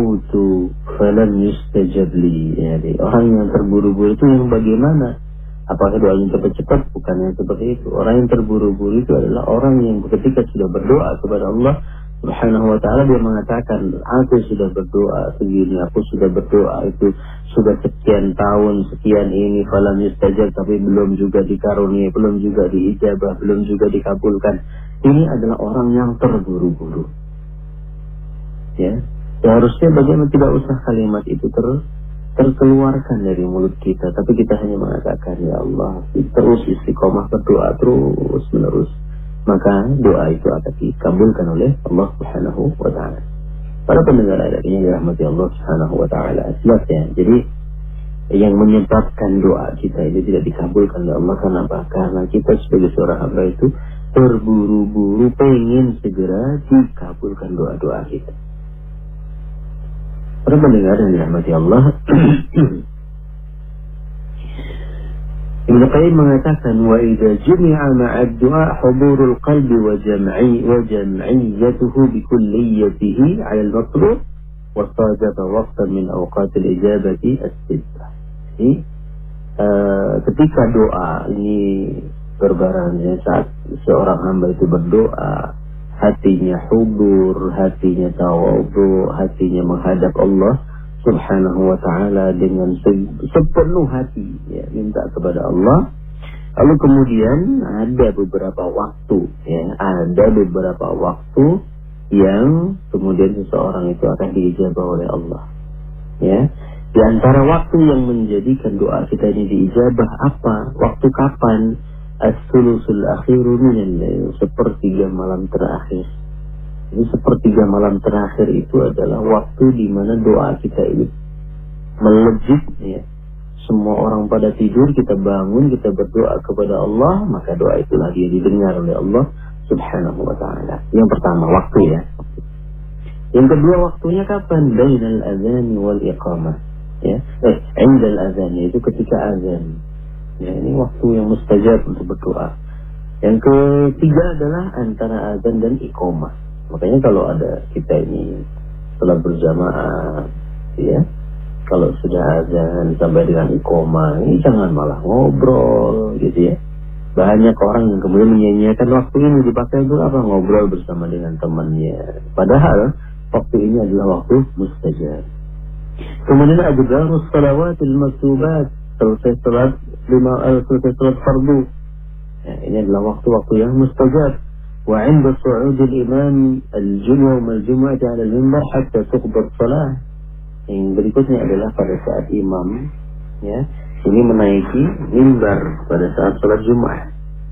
yamutu falam yustajab li. Jadi orang yang terburu-buru itu yang bagaimana? Apakah doanya cepat-cepat? Bukannya seperti itu. Orang yang terburu-buru itu adalah orang yang ketika sudah berdoa kepada Allah Subhanahu wa ta'ala, dia mengatakan, aku sudah berdoa segini, aku sudah berdoa itu sudah sekian tahun, sekian ini, falam yustajab, tapi belum juga dikaruniai, belum juga diijabah, belum juga dikabulkan. Ini adalah orang yang terburu-buru. Ya, seharusnya bagaimana tidak usah kalimat itu terkeluarkan dari mulut kita, tapi kita hanya mengatakan, ya Allah, terus istiqomah berdoa terus menerus, maka doa itu akan dikabulkan oleh Allah Subhanahu wa ta'ala. Para pendengar ayat ini dirahmati Allah Subhanahu wa ta'ala, jelas ya. Jadi yang menyebabkan doa kita ini tidak dikabulkan oleh Allah karena apa? Karena kita sebagai seorang hamba itu terburu-buru pengen segera dikabulkan doa-doa kita. Para pendengar yang dirahmati Allah, Ibnu Qayyim mengatakan, wa idza jumi'a ma'a ad-du'a hudurul qalbi wa jam'iyyatuhu bi kulliyatihi 'ala al-matlub wa sajaba waqtan min awqat al-ijabati as-sittah. Jadi ketika doa ini berbarengan, saat seorang hamba itu berdoa, hatinya hudur, hatinya tawadhu, hatinya menghadap Allah Subhanahu wa ta'ala dengan sepenuh hati, ya, minta kepada Allah. Lalu kemudian ada beberapa waktu, ya, ada beberapa waktu yang kemudian seseorang itu akan diijabah oleh Allah. Ya, di antara waktu yang menjadikan doa kita ini diijabah apa? Waktu kapan? As-sulusul akhiru minal lail, sepertiga malam terakhir. Ini sepertiga malam terakhir itu adalah waktu di mana doa kita ini melejit, ya. Semua orang pada tidur, kita bangun, kita berdoa kepada Allah, maka doa itulah dia didengar oleh Allah Subhanahu wa ta'ala. Yang pertama, waktu, ya. Yang kedua, waktunya kapan? Bainal azan wal iqamah, ya. Indal azan, itu ketika azan. Ya, ini waktu yang mustajab untuk berdoa. Yang ketiga adalah antara azan dan iqamah. Makanya kalau ada kita ini salat berjamaah, ya, kalau sudah azan sampai dengan iqamah, ini jangan malah ngobrol, gitu ya. Banyak orang yang kemudian menyanyiakan waktu ini dipakai untuk apa? Ngobrol bersama dengan temannya. Padahal waktu ini adalah waktu mustajab. Kemudian ada juga salawatil maktubat, selesai salat fardu. Ya, ini adalah waktu-waktu yang mustajab. Wa 'inda su'udil imam al-jum'ah wal jum'ah 'ala al-minbar hatta tuqbad salah. Yang berikutnya adalah pada saat imam, ya, ini menaiki mimbar pada saat salat Jumat.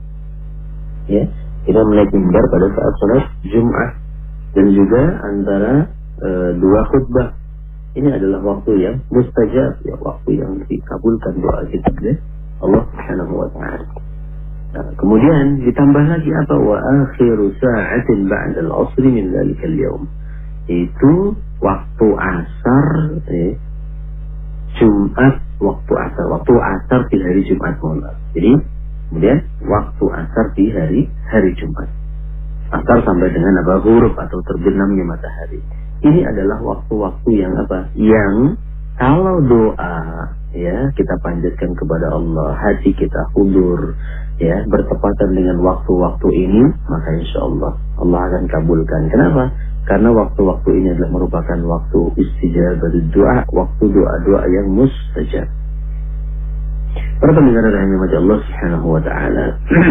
Ya, kita menaiki mimbar pada saat salat Jumat, dan juga antara dua khutbah. Ini adalah waktu yang mustajab, ya, waktu yang dikabulkan doa kita oleh Allah Subhanahu wa ta'ala. Nah, kemudian ditambah lagi apa? Wa akhiru sa'atin ba'da al-'asri min dzalika al-yawm. Itu waktu asar, Jumat, waktu asar di hari Jumat malam. Jadi kemudian waktu asar di hari Jumat. Asar sampai dengan apa? Huruf atau terbenamnya matahari. Ini adalah waktu-waktu yang apa? Yang kalau doa, ya, kita panjatkan kepada Allah, hati kita hudur, ya, bertepatan dengan waktu-waktu ini, maka insya Allah Allah akan kabulkan. Kenapa? Karena waktu-waktu ini adalah merupakan waktu istijabah doa, waktu doa-doa yang mustajab. Para pendengar rahimahnya Allah Subhanahu wa ta'ala.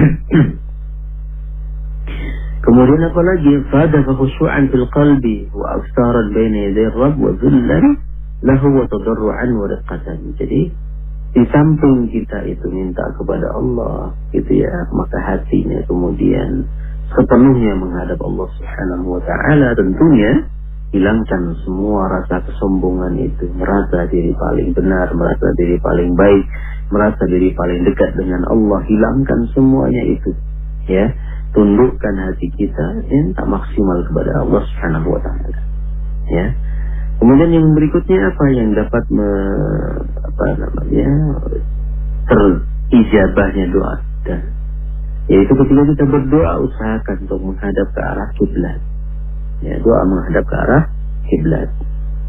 Kemudian apa lagi? Fada khusyu'an fil qalbi wa aftaran baina yaday Rabb wa dhullan lahu wa tadarru'an wa riqqatan. Jadi di samping kita itu minta kepada Allah, gitu ya, maka hatinya kemudian sepenuhnya menghadap Allah Subhanahu wa ta'ala. Tentunya hilangkan semua rasa kesombongan itu, merasa diri paling benar, merasa diri paling baik, merasa diri paling dekat dengan Allah. Hilangkan semuanya itu, ya. Tundukkan hati kita, minta maksimal kepada Allah Subhanahu wa ta'ala, ya. Kemudian yang berikutnya apa yang dapat terijabahnya doa kita, yaitu ketika kita berdoa usahakan untuk menghadap ke arah kiblat. Ya, doa menghadap ke arah kiblat.